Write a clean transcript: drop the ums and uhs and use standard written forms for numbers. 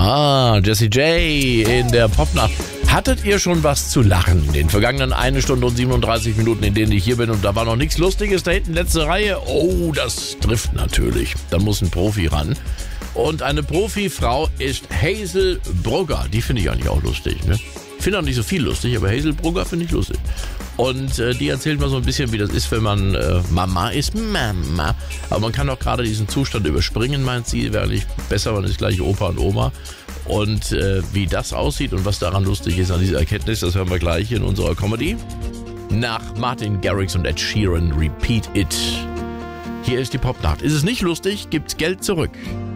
Jessie J in der Popnacht. Hattet ihr schon was zu lachen in den vergangenen 1 Stunde und 37 Minuten, in denen ich hier bin und da war noch nichts Lustiges, da hinten letzte Reihe? Oh, das trifft natürlich. Da muss ein Profi ran. Und eine Profifrau ist Hazel Brugger. Die finde ich eigentlich auch lustig, ne? Ich finde auch nicht so viel lustig, aber Hazel Brugger finde ich lustig. Und die erzählt mal so ein bisschen, wie das ist, wenn man Mama ist. Mama. Aber man kann auch gerade diesen Zustand überspringen, meint sie. Wäre nicht besser, man ist gleich Opa und Oma. Und wie das aussieht und was daran lustig ist an dieser Erkenntnis, das hören wir gleich in unserer Comedy. Nach Martin Garrix und Ed Sheeran, Repeat It. Hier ist die Popnacht. Ist es nicht lustig, gibt's Geld zurück.